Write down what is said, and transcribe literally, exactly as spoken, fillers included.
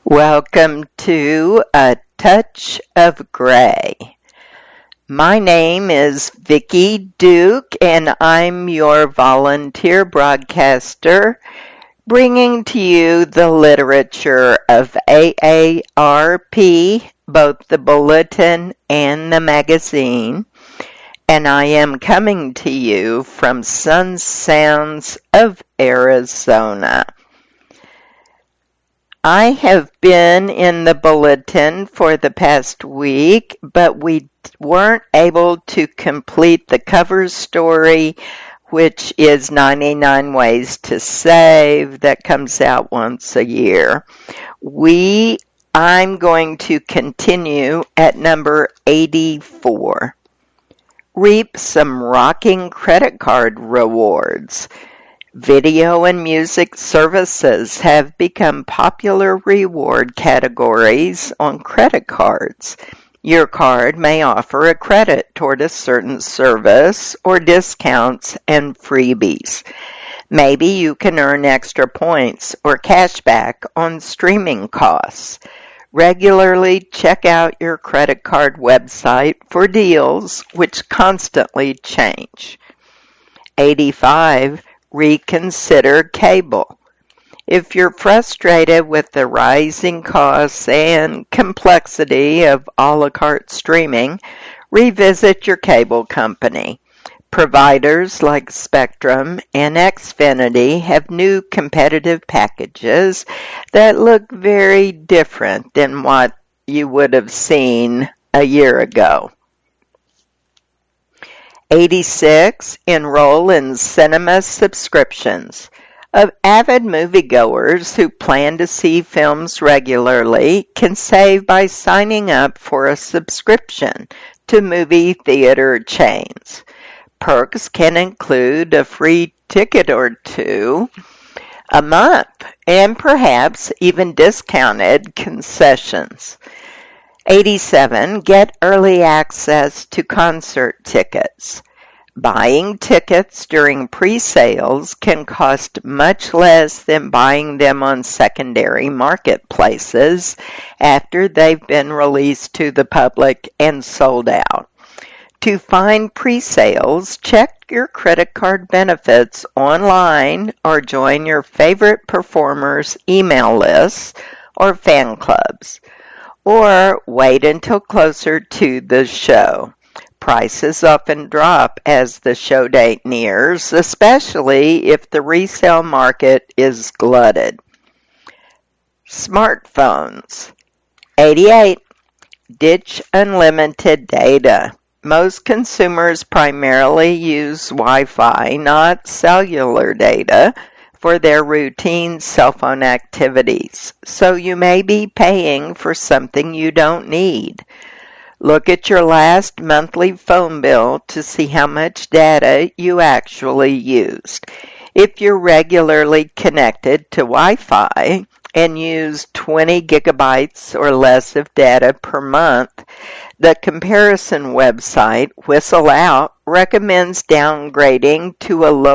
Welcome to A Touch of Gray. My name is Vicki Duke, and I'm your volunteer broadcaster, bringing to you the literature of A A R P, both the bulletin and the magazine, and I am coming to you from Sun Sounds of Arizona. I have been in the bulletin for the past week, but we weren't able to complete the cover story, which is ninety-nine Ways to Save, that comes out once a year. We, I'm going to continue at number eighty-four. Reap some rocking credit card rewards. Video and music services have become popular reward categories on credit cards. Your card may offer a credit toward a certain service or discounts and freebies. Maybe you can earn extra points or cash back on streaming costs. Regularly check out your credit card website for deals which constantly change. eighty-five. Reconsider cable. If you're frustrated with the rising costs and complexity of a la carte streaming, revisit your cable company. Providers like Spectrum and Xfinity have new competitive packages that look very different than what you would have seen a year ago. eighty-six. Enroll in cinema subscriptions. Of avid moviegoers who plan to see films regularly can save by signing up for a subscription to movie theater chains. Perks can include a free ticket or two a month and perhaps even discounted concessions. eighty-seven. Get early access to concert tickets. Buying tickets during pre-sales can cost much less than buying them on secondary marketplaces after they've been released to the public and sold out. To find pre-sales, check your credit card benefits online or join your favorite performers' email lists or fan clubs. Or wait until closer to the show. Prices often drop as the show date nears, especially if the resale market is glutted. Smartphones. eighty-eight. Ditch unlimited data. Most consumers primarily use Wi-Fi, not cellular data, for their routine cell phone activities, so you may be paying for something you don't need. Look at your last monthly phone bill to see how much data you actually used. If you're regularly connected to Wi-Fi and use twenty gigabytes or less of data per month, the comparison website Whistle Out recommends downgrading to a